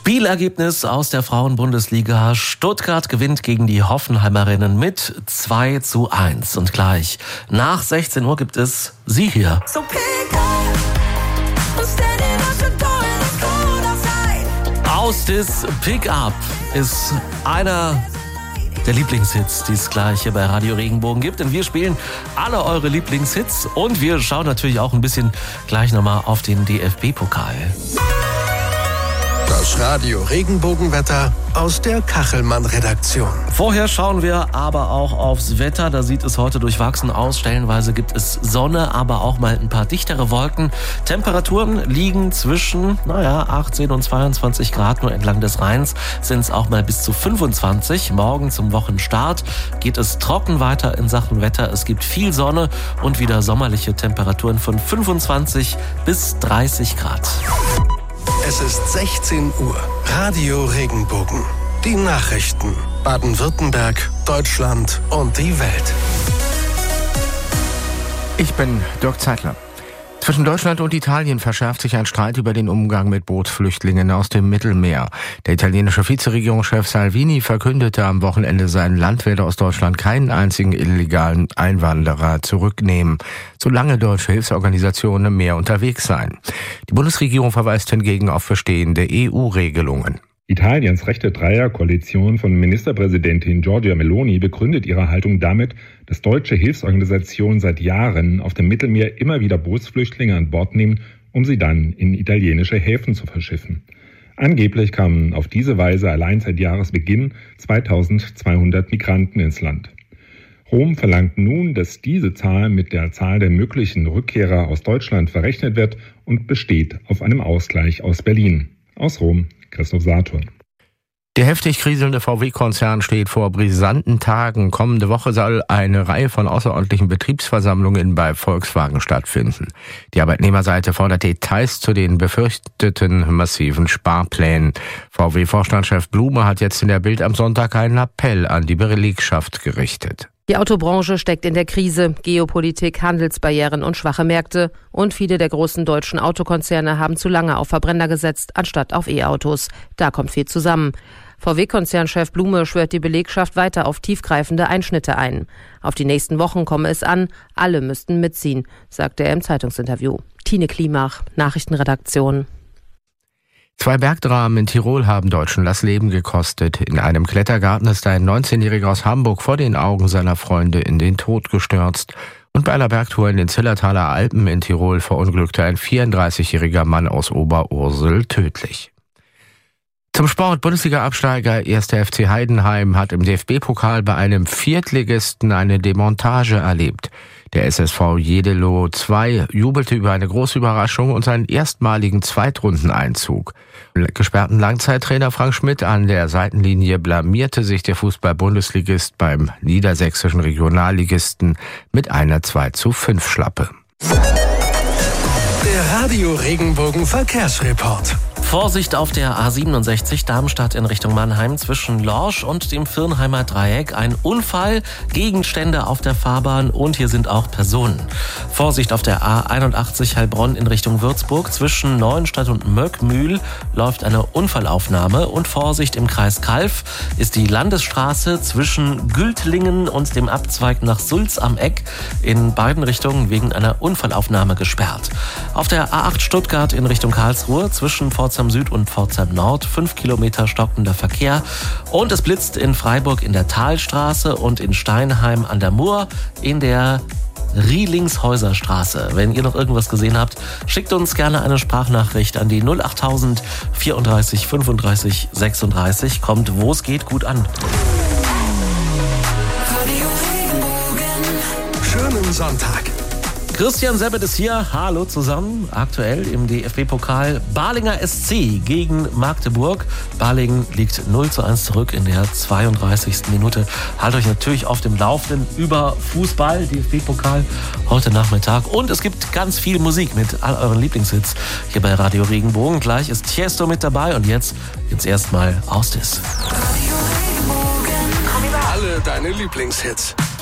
Spielergebnis aus der Frauenbundesliga. Stuttgart gewinnt gegen die Hoffenheimerinnen mit 2:1. Und gleich nach 16 Uhr gibt es sie hier. So pick up and standing at your door and it's cold outside. Austis Pick Up ist einer der Lieblingshits, die es gleich hier bei Radio Regenbogen gibt. Denn wir spielen alle eure Lieblingshits und wir schauen natürlich auch ein bisschen gleich nochmal auf den DFB-Pokal. Das Radio Regenbogenwetter aus der Kachelmann-Redaktion. Vorher schauen wir aber auch aufs Wetter. Da sieht es heute durchwachsen aus. Stellenweise gibt es Sonne, aber auch mal ein paar dichtere Wolken. Temperaturen liegen zwischen 18 und 22 Grad. Nur entlang des Rheins sind es auch mal bis zu 25. Morgen zum Wochenstart geht es trocken weiter in Sachen Wetter. Es gibt viel Sonne und wieder sommerliche Temperaturen von 25 bis 30 Grad. Es ist 16 Uhr. Radio Regenbogen. Die Nachrichten. Baden-Württemberg, Deutschland und die Welt. Ich bin Dirk Zeitler. Zwischen Deutschland und Italien verschärft sich ein Streit über den Umgang mit Bootsflüchtlingen aus dem Mittelmeer. Der italienische Vizeregierungschef Salvini verkündete am Wochenende, sein Land werde aus Deutschland keinen einzigen illegalen Einwanderer zurücknehmen, solange deutsche Hilfsorganisationen im Meer unterwegs seien. Die Bundesregierung verweist hingegen auf bestehende EU-Regelungen. Italiens rechte Dreierkoalition von Ministerpräsidentin Giorgia Meloni begründet ihre Haltung damit, dass deutsche Hilfsorganisationen seit Jahren auf dem Mittelmeer immer wieder Bootsflüchtlinge an Bord nehmen, um sie dann in italienische Häfen zu verschiffen. Angeblich kamen auf diese Weise allein seit Jahresbeginn 2200 Migranten ins Land. Rom verlangt nun, dass diese Zahl mit der Zahl der möglichen Rückkehrer aus Deutschland verrechnet wird und besteht auf einem Ausgleich aus Berlin. Aus Rom, Christoph Saturn. Der heftig kriselnde VW-Konzern steht vor brisanten Tagen. Kommende Woche soll eine Reihe von außerordentlichen Betriebsversammlungen bei Volkswagen stattfinden. Die Arbeitnehmerseite fordert Details zu den befürchteten massiven Sparplänen. VW-Vorstandschef Blume hat jetzt in der Bild am Sonntag einen Appell an die Belegschaft gerichtet. Die Autobranche steckt in der Krise. Geopolitik, Handelsbarrieren und schwache Märkte. Und viele der großen deutschen Autokonzerne haben zu lange auf Verbrenner gesetzt, anstatt auf E-Autos. Da kommt viel zusammen. VW-Konzernchef Blume schwört die Belegschaft weiter auf tiefgreifende Einschnitte ein. Auf die nächsten Wochen komme es an. Alle müssten mitziehen, sagte er im Zeitungsinterview. Tine Klimach, Nachrichtenredaktion. 2 Bergdramen in Tirol haben Deutschen das Leben gekostet. In einem Klettergarten ist ein 19-Jähriger aus Hamburg vor den Augen seiner Freunde in den Tod gestürzt. Und bei einer Bergtour in den Zillertaler Alpen in Tirol verunglückte ein 34-jähriger Mann aus Oberursel tödlich. Zum Sport: Bundesliga-Absteiger 1. FC Heidenheim hat im DFB-Pokal bei einem Viertligisten eine Demontage erlebt. Der SSV Jedelo II jubelte über eine große Überraschung und seinen erstmaligen Zweitrundeneinzug. Gesperrten Langzeittrainer Frank Schmidt an der Seitenlinie blamierte sich der Fußball-Bundesligist beim niedersächsischen Regionalligisten mit einer 2:5 Schlappe. Der Radio Regenbogen Verkehrsreport. Vorsicht auf der A67 Darmstadt in Richtung Mannheim zwischen Lorsch und dem Virnheimer Dreieck. Ein Unfall, Gegenstände auf der Fahrbahn und hier sind auch Personen. Vorsicht auf der A81 Heilbronn in Richtung Würzburg. Zwischen Neuenstadt und Möckmühl läuft eine Unfallaufnahme. Und Vorsicht im Kreis Calw ist die Landesstraße zwischen Gültlingen und dem Abzweig nach Sulz am Eck in beiden Richtungen wegen einer Unfallaufnahme gesperrt. Auf der A8 Stuttgart in Richtung Karlsruhe zwischen Pforzheim Süd und Pforzheim Nord 5 Kilometer stockender Verkehr. Und es blitzt in Freiburg in der Talstraße und in Steinheim an der Mur in der Rielingshäuserstraße. Wenn ihr noch irgendwas gesehen habt, schickt uns gerne eine Sprachnachricht an die 08000 34 35 36. Kommt, wo es geht, gut an. Schönen Sonntag. Christian Seppet ist hier. Hallo zusammen. Aktuell im DFB-Pokal Balinger SC gegen Magdeburg. Balingen liegt 0:1 zurück in der 32. Minute. Haltet euch natürlich auf dem Laufenden über Fußball, DFB-Pokal heute Nachmittag. Und es gibt ganz viel Musik mit all euren Lieblingshits hier bei Radio Regenbogen. Gleich ist Tiesto mit dabei und jetzt erstmal Austis. Alle deine Lieblingshits.